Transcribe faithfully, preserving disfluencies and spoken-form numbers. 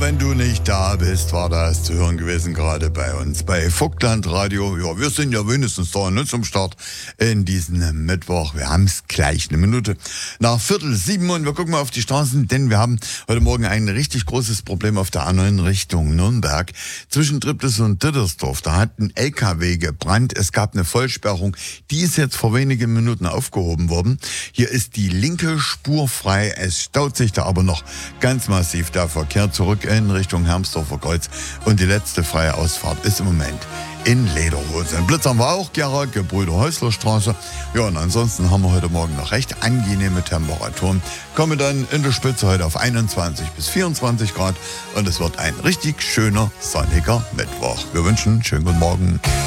wenn du nicht da bist, war das zu hören gewesen, gerade bei uns bei Vogtland Radio. Ja, wir sind ja wenigstens da ne, zum Start in diesen Mittwoch. Wir haben es gleich eine Minute nach Viertel sieben und wir gucken mal auf die Straßen, denn wir haben heute Morgen ein richtig großes Problem auf der A neun Richtung Nürnberg. Zwischen Triptis und Dittersdorf, da hat ein L K W gebrannt. Es gab eine Vollsperrung, die ist jetzt vor wenigen Minuten aufgehoben worden. Hier ist die linke Spur frei. Es staut sich da aber noch ganz massiv der Verkehr zurück in Richtung Hermsdorfer Kreuz und die letzte freie Ausfahrt ist im Moment in Lederhose. In Blitz haben wir auch, Gerald, Gebrüder Häusler Straße. Ja, und ansonsten haben wir heute Morgen noch recht angenehme Temperaturen. Kommen dann in der Spitze heute auf einundzwanzig bis vierundzwanzig Grad und es wird ein richtig schöner, sonniger Mittwoch. Wir wünschen einen schönen guten Morgen.